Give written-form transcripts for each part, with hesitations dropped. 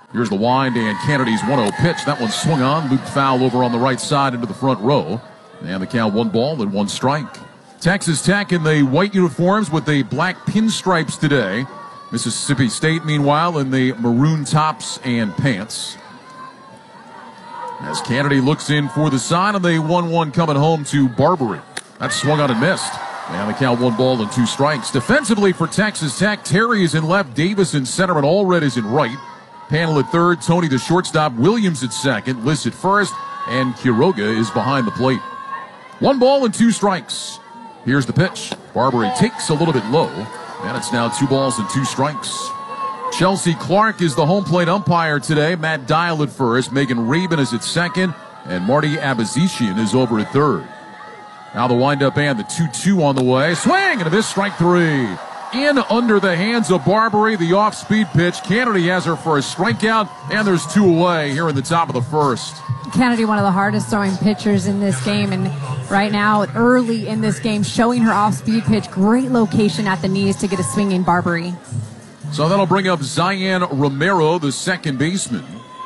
Here's the wind, and Kennedy's 1-0 pitch. That one swung on, looped foul over on the right side into the front row. And the count 1 ball and 1 strike. Texas Tech in the white uniforms with the black pinstripes today. Mississippi State, meanwhile, in the maroon tops and pants. As Kennedy looks in for the sign of the 1-1 coming home to Barbary. That swung on and missed. And the count 1 ball and 2 strikes. Defensively for Texas Tech, Terry is in left, Davis in center, and Allred is in right. Panel at third, Tony the shortstop, Williams at second, Liss at first, and Quiroga is behind the plate. 1 ball and 2 strikes. Here's the pitch. Barbary takes a little bit low, and it's now 2 balls and 2 strikes. Chelsea Clark is the home plate umpire today. Matt Dial at first, Megan Rabin is at second, and Marty Abazishian is over at third. Now the windup and the 2-2 on the way. Swing and a miss, strike 3. In under the hands of Barbary, the off-speed pitch. Kennedy has her for a strikeout, and there's 2 away here in the top of the first. Kennedy, one of the hardest throwing pitchers in this game, and right now, early in this game, showing her off-speed pitch. Great location at the knees to get a swinging Barbary. So that'll bring up Zion Romero, the second baseman.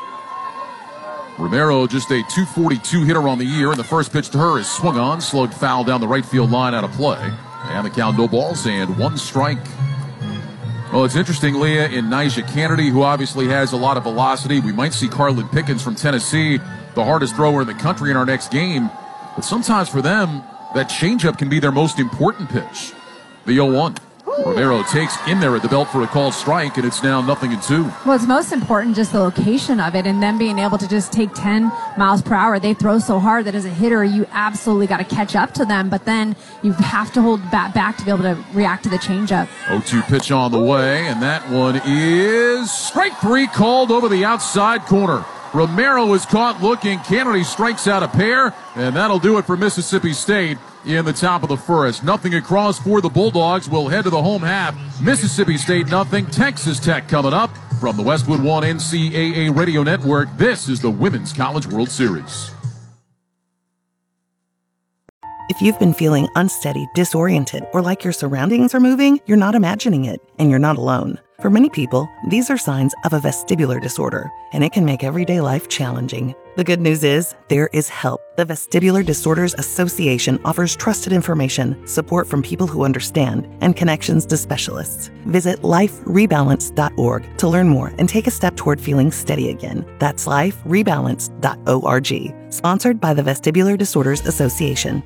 Romero, just a .242 hitter on the year, and the first pitch to her is swung on, slugged foul down the right field line out of play. And the count, no balls and 1 strike. Well, it's interesting, Leah, in Nyjah Kennedy, who obviously has a lot of velocity. We might see Carlin Pickens from Tennessee, the hardest thrower in the country, in our next game. But sometimes for them, that changeup can be their most important pitch. The 0-1. Romero takes in there at the belt for a called strike, and it's now 0-2. Well, it's most important just the location of it, and them being able to just take 10 miles per hour. They throw so hard that as a hitter, you absolutely got to catch up to them, but then you have to hold back to be able to react to the changeup. 0-2 pitch on the way, and that one is strike 3, called over the outside corner. Romero is caught looking. Kennedy strikes out a pair, and that'll do it for Mississippi State in the top of the first. Nothing across for the Bulldogs. We'll head to the home half. Mississippi State nothing. Texas Tech coming up from the Westwood One NCAA Radio Network. This is the Women's College World Series. If you've been feeling unsteady, disoriented, or like your surroundings are moving, you're not imagining it, and you're not alone. For many people, these are signs of a vestibular disorder, and it can make everyday life challenging. The good news is, there is help. The Vestibular Disorders Association offers trusted information, support from people who understand, and connections to specialists. Visit liferebalance.org to learn more and take a step toward feeling steady again. That's liferebalance.org. Sponsored by the Vestibular Disorders Association.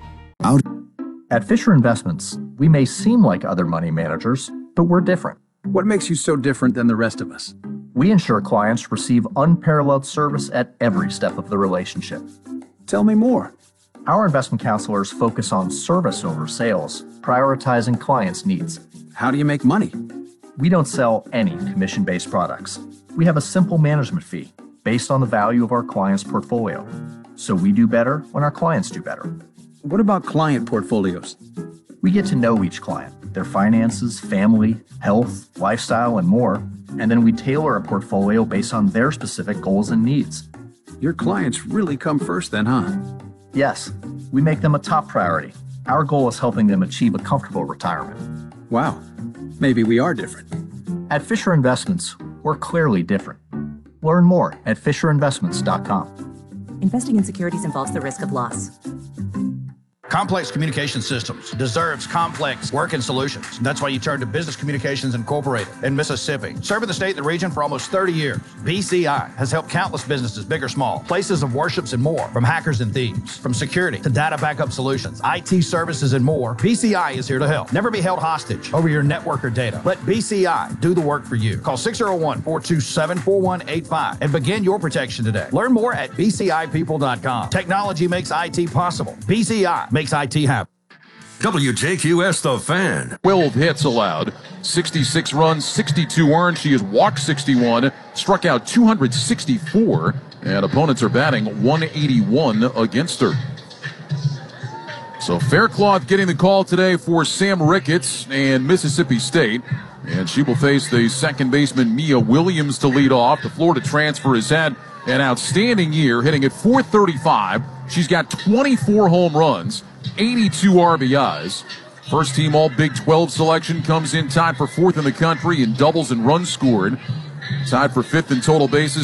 At Fisher Investments, we may seem like other money managers, but we're different. What makes you so different than the rest of us? We ensure clients receive unparalleled service at every step of the relationship. Tell me more. Our investment counselors focus on service over sales, prioritizing clients' needs. How do you make money? We don't sell any commission-based products. We have a simple management fee based on the value of our client's portfolio. So we do better when our clients do better. What about client portfolios? We get to know each client, their finances, family, health, lifestyle, and more, and then we tailor a portfolio based on their specific goals and needs. Your clients really come first then, huh? Yes, we make them a top priority. Our goal is helping them achieve a comfortable retirement. Wow, maybe we are different. At Fisher Investments, we're clearly different. Learn more at FisherInvestments.com. Investing in securities involves the risk of loss. Complex Communication Systems deserves complex working solutions. That's why you turn to Business Communications Incorporated in Mississippi. Serving the state and the region for almost 30 years, BCI has helped countless businesses, big or small, places of worships and more, from hackers and thieves, from security to data backup solutions, IT services and more. BCI is here to help. Never be held hostage over your network or data. Let BCI do the work for you. Call 601-427-4185 and begin your protection today. Learn more at bcipeople.com. Technology makes IT possible. BCI makes IT happen. WJQS The Fan. 12 hits allowed, 66 runs, 62 earned. She has walked 61, struck out 264, and opponents are batting 181 against her. So Faircloth getting the call today for Sam Ricketts and Mississippi State. And she will face the second baseman Mia Williams to lead off. The Florida transfer has had an outstanding year, hitting at .435. She's got 24 home runs, 82 RBIs. First team All Big 12 selection, comes in tied for fourth in the country in doubles and runs scored. Tied for fifth in total bases.